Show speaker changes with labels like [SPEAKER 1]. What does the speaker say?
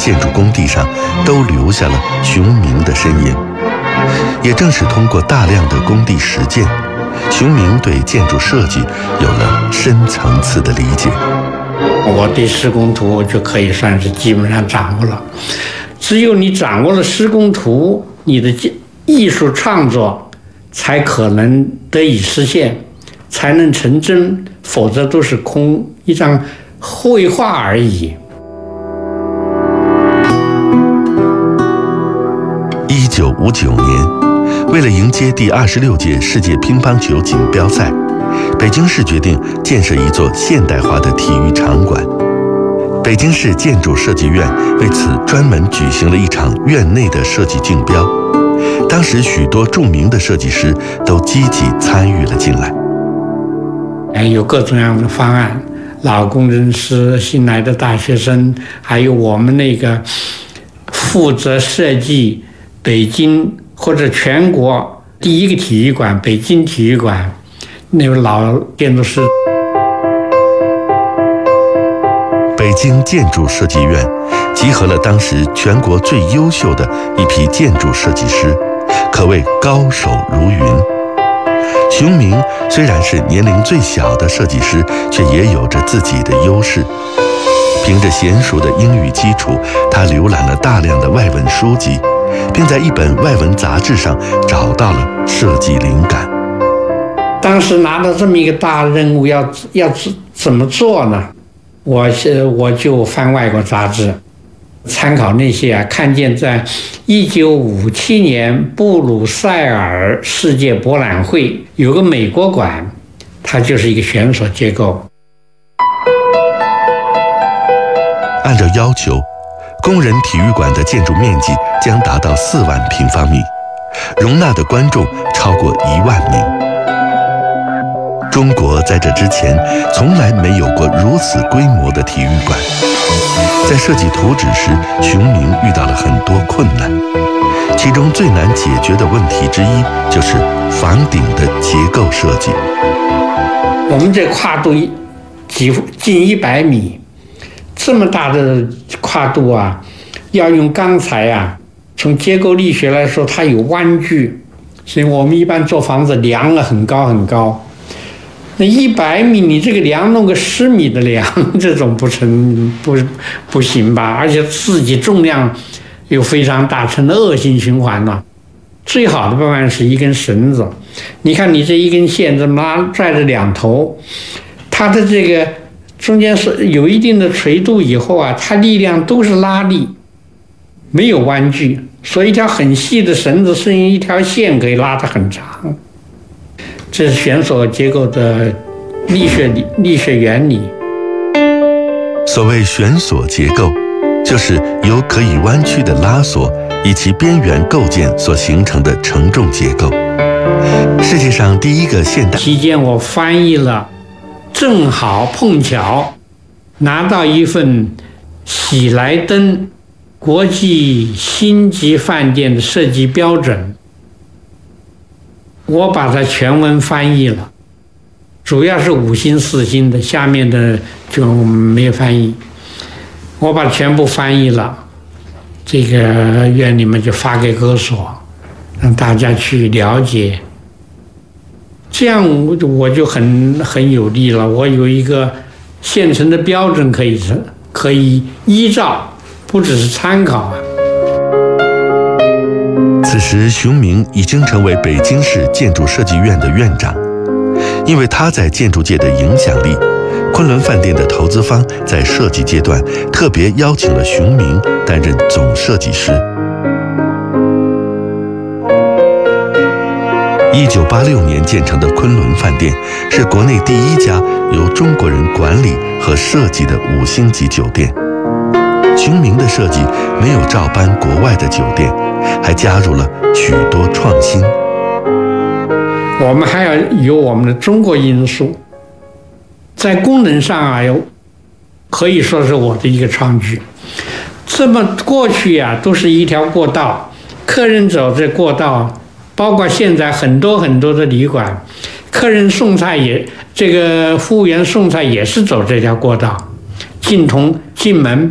[SPEAKER 1] 建筑工地上都留下了熊明的身影。也正是通过大量的工地实践，熊明对建筑设计有了深层次的理解。
[SPEAKER 2] 我对施工图就可以算是基本上掌握了。只有你掌握了施工图，你的艺术创作才可能得以实现，才能成真，否则都是一张绘画而已。
[SPEAKER 1] 1959年，为了迎接第26届世界乒乓球锦标赛，北京市决定建设一座现代化的体育场馆。北京市建筑设计院为此专门举行了一场院内的设计竞标，当时许多著名的设计师都积极参与了进来。
[SPEAKER 2] 有各种各样的方案，老工程师、新来的大学生，还有我们那个负责设计北京或者全国第一个体育馆——北京体育馆那位老建筑师。
[SPEAKER 1] 北京建筑设计院集合了当时全国最优秀的一批建筑设计师，可谓高手如云。熊明虽然是年龄最小的设计师，却也有着自己的优势。凭着娴熟的英语基础，他浏览了大量的外文书籍，并在一本外文杂志上找到了设计灵感。
[SPEAKER 2] 当时拿到这么一个大任务，要怎么做呢？我就翻外国杂志，参考那些看见在1957年布鲁塞尔世界博览会有个美国馆，它就是一个悬索结构。
[SPEAKER 1] 按照要求，工人体育馆的建筑面积将达到4万平方米，容纳的观众超过1万名。中国在这之前从来没有过如此规模的体育馆。在设计图纸时，熊明遇到了很多困难，其中最难解决的问题之一就是房顶的结构设计。
[SPEAKER 2] 我们这跨度近100米，这么大的跨度啊，要用钢材啊，从结构力学来说，它有弯距，所以我们一般做房子梁了很高很高。那100米，你这个梁弄个10米的梁，这种不行吧？而且自己重量又非常大，成了恶性循环了。最好的办法是一根绳子，你看你这一根线这么拽着2头，它的这个中间是有一定的垂度以后啊，它力量都是拉力，没有弯距，所以一条很细的绳子是用一条线可以拉得很长。这是悬索结构的力学原理。
[SPEAKER 1] 所谓悬索结构，就是由可以弯曲的拉索以其边缘构件所形成的承重结构。世界上第一个现代
[SPEAKER 2] 期间，我翻译了，正好碰巧拿到一份喜来登国际星级饭店的设计标准，我把它全文翻译了，主要是5星4星的，下面的就没有翻译。我把全部翻译了，这个院里面就发给歌所，让大家去了解。这样我就很有力了，我有一个现成的标准可以依照，不只是参考啊。
[SPEAKER 1] 此时，熊明已经成为北京市建筑设计院的院长。因为他在建筑界的影响力，昆仑饭店的投资方在设计阶段特别邀请了熊明担任总设计师。1986年建成的昆仑饭店是国内第一家由中国人管理和设计的5星级酒店。熊明的设计没有照搬国外的酒店，还加入了许多创新。
[SPEAKER 2] 我们还要有我们的中国因素，在功能上啊，可以说是我的一个创举。这么过去啊，都是一条过道，客人走这过道，包括现在很多的旅馆，客人送菜这个服务员送菜也是走这条过道，进门